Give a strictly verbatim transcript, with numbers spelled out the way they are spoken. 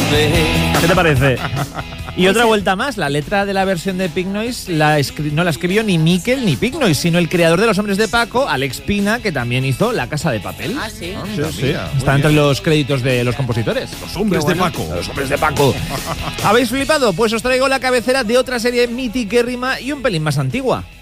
¿Qué te parece? Y otra vuelta más, la letra de la versión de Pink Noise la escri- no la escribió ni Miquel ni Pink Noise, sino el creador de Los Hombres de Paco, Alex Pina, que también hizo La Casa de Papel. Ah, sí. Ah, Sí, mira, sí. mira, muy Está entre bien. los créditos de los compositores. Los Hombres Qué de bueno. Paco. Los Hombres de Paco. ¿Habéis flipado? Pues os traigo la cabecera de otra serie mitiquérrima y un pelín más antigua.